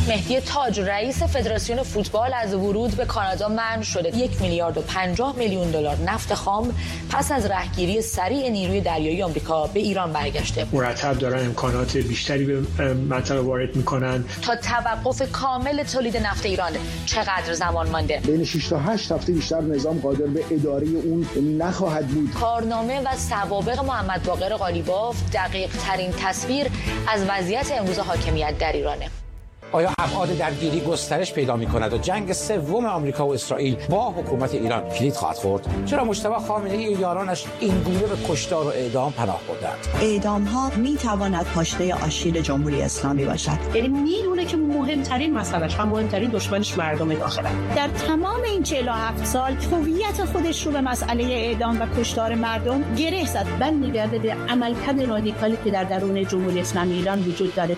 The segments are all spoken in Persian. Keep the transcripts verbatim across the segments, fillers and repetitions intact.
مهدی تاج رئیس فدراسیون فوتبال از ورود به کانادا منع شده. یک میلیارد و پنجاه میلیون دلار نفت خام پس از رهگیری سریع نیروی دریایی آمریکا به ایران برگشته. مرتب دارن امکانات بیشتری به منطقه وارد میکنن. تا توقف کامل تولید نفت ایران چقدر زمان مانده؟ بین شش تا هشت هفته بیشتر نظام قادر به اداره اون نخواهد بود. کارنامه و سوابق محمد باقر قالیباف دقیق ترین تصویر از وضعیت امروز حاکمیت در ایرانه. آیا ابعاد درگیری گسترش پیدا می‌کند و جنگ سوم آمریکا و اسرائیل با حکومت ایران کلید خواهد خورد؟ چرا مجتبی خامنه‌ای و یارانش این گونه به کشتار و اعدام پناه بردند؟ اعدام‌ها می‌تواند پاشنه آشیل جمهوری اسلامی باشد. یعنی میدونه که مهمترین مسئلهش و مهمترین دشمنش مردم داخله. در تمام این چهل و هفت سال هویت خودش رو به مسئله اعدام و کشتار مردم گره زد. من می‌گرده به عملکرد رادیکالی که در درون جمهوری اسلامی ایران وجود داره.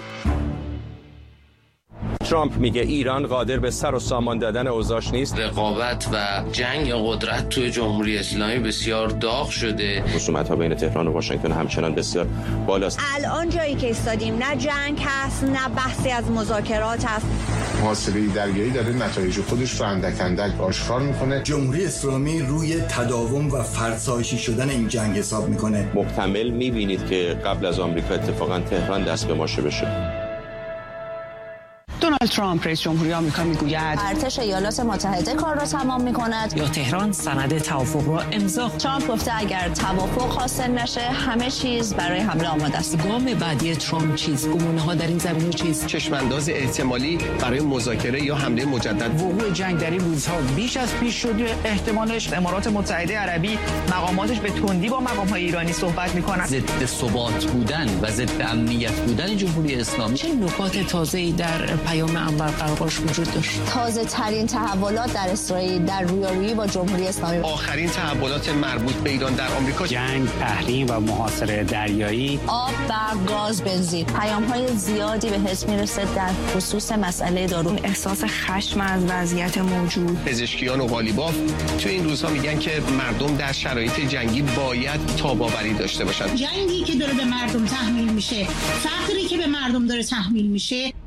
ترامپ میگه ایران قادر به سر و سامان دادن اوضاعش نیست. رقابت و جنگ قدرت توی جمهوری اسلامی بسیار داغ شده. خصومت‌ها بین تهران و واشنگتن همچنان بسیار بالاست. الان جایی که ایستادیم نه جنگ هست نه بحثی از مذاکرات هست. محاصره دریایی داره نتایج خودش رو اندک اندک آشکار میکنه. جمهوری اسلامی روی تداوم و فرسایشی شدن این جنگ حساب میکنه. محتمل میبینید که قبل از آمریکا اتفاقا تهران دست به ماشه بشه. دونالد ترامپ رئیس جمهوری آمریکا میگوید ارتش ایالات متحده کار را تمام میکند یا تهران سند توافق را امضا. ترامپ گفته اگر توافق حاصل نشه همه چیز برای حمله آماده است. گام بعدی ترامپ چیز؟ گمانه ها در این زمینه چیز؟ چشمانداز احتمالی برای مذاکره یا حمله مجدد. وقوع جنگ در این روزها بیش از پیش شده. احتمالش امارات متحده عربی مقاماتش به تندی با مقام‌های ایرانی صحبت میکنند. ضد ثبات بودن و ضد امنیت بودن جمهوری اسلامی. چه نکات تازه‌ای در پیام انور قرقاش وجود داشت؟ تازه ترین تحولات در اسرائیل در رویارویی با جمهوری اسلامی. آخرین تحولات مربوط به ایران در آمریکا. جنگ، تحریم و محاصره دریایی. آب، برق، گاز، بنزین. پیام‌های زیادی به حس میرسه در خصوص مسئله دارو. احساس خشم از وضعیت موجود. پزشکیان و قالیباف تو این روزها میگن که مردم در شرایط جنگی باید تاب‌آوری داشته باشند. جنگی که داره به مردم تحمیل میشه، فقری که به مردم داره تحمیل میشه